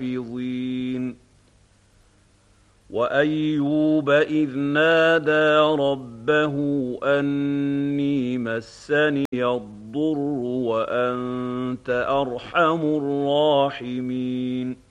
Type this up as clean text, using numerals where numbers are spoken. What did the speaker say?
حافظين وأيوب إذ نادى ربه أني مسني الضر وأنت أرحم الراحمين